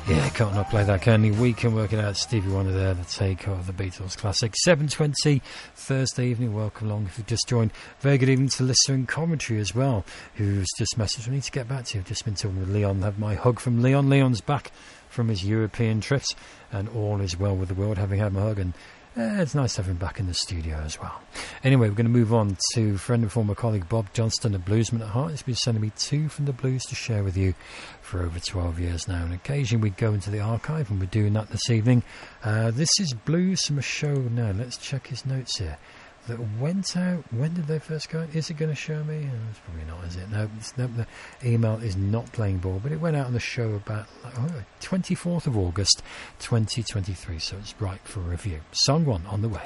Yeah, can't not play that, can you? We can work it out. Stevie Wonder there, the take of the Beatles classic. 7:20 Thursday evening. Welcome along if you've just joined. Very good evening to Listener in Commentary as well, who's just messaged. I need to get back to you. I've just been talking with Leon. Have my hug from Leon. Leon's back from his European trips, and all is well with the world, having had my hug. And it's nice to have him back in the studio as well. Anyway, we're going to move on to friend and former colleague Bob Johnston, a bluesman at heart. He's been sending me two from the blues to share with you for over 12 years now. And occasionally we go into the archive, and we're doing that this evening. This is blues from a show now. Let's check his notes here. That went out, when did they first go out? Is it going to show me? It's probably not, is it? No, the email is not playing ball, but it went out on the show about 24th of August 2023, so it's ripe for review. Song 1 on the way.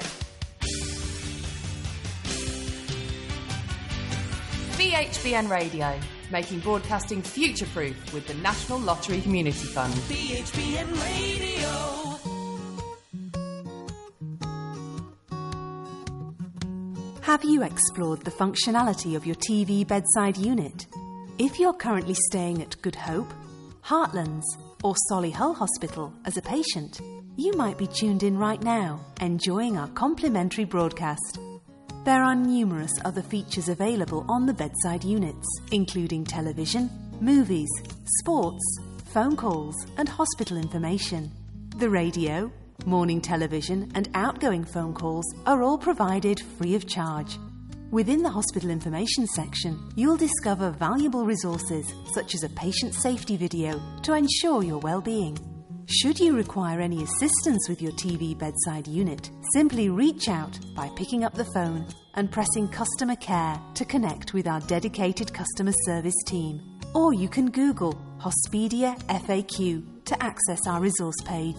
BHBN Radio, making broadcasting future-proof with the National Lottery Community Fund. BHBN Radio. Have you explored the functionality of your TV bedside unit? If you're currently staying at Good Hope, Heartlands, or Solihull Hospital as a patient, you might be tuned in right now, enjoying our complimentary broadcast. There are numerous other features available on the bedside units, including television, movies, sports, phone calls, and hospital information. The radio, morning television and outgoing phone calls are all provided free of charge. Within the hospital information section, you'll discover valuable resources such as a patient safety video to ensure your well-being. Should you require any assistance with your TV bedside unit, simply reach out by picking up the phone and pressing Customer Care to connect with our dedicated customer service team. Or you can Google Hospedia FAQ to access our resource page.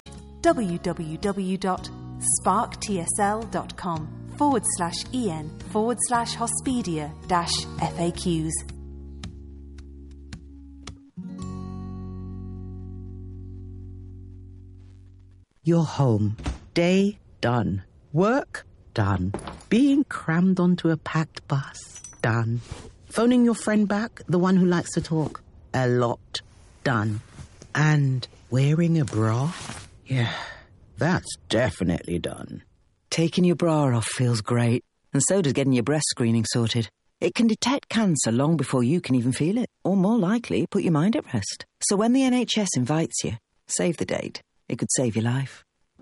www.sparktsl.com/en/Hospedia-FAQs. You're home. Day done. Work done. Being crammed onto a packed bus done. Phoning your friend back, the one who likes to talk, a lot done. And wearing a bra? Yeah, that's definitely done. Taking your bra off feels great, and so does getting your breast screening sorted. It can detect cancer long before you can even feel it, or more likely, put your mind at rest. So when the NHS invites you, save the date. It could save your life.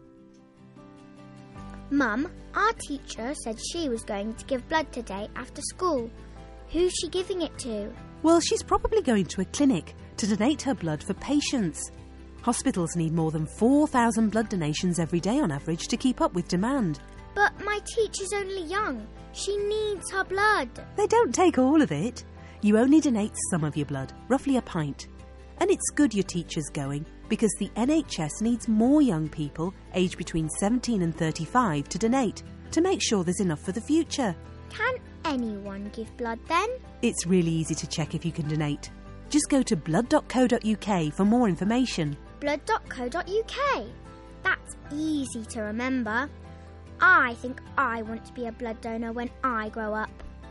Mum, our teacher said she was going to give blood today after school. Who's she giving it to? Well, she's probably going to a clinic to donate her blood for patients. Hospitals need more than 4,000 blood donations every day on average to keep up with demand. But my teacher's only young. She needs her blood. They don't take all of it. You only donate some of your blood, roughly a pint. And it's good your teacher's going, because the NHS needs more young people aged between 17 and 35 to donate, to make sure there's enough for the future. Can anyone give blood then? It's really easy to check if you can donate. Just go to blood.co.uk for more information. Blood.co.uk. That's easy to remember. I think I want to be a blood donor when I grow up.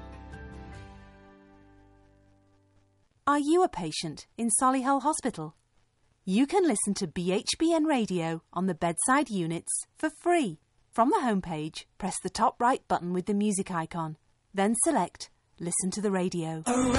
Are you a patient in Solihull Hospital? You can listen to BHBN Radio on the bedside units for free. From the homepage, press the top right button with the music icon. Then select Listen to the Radio.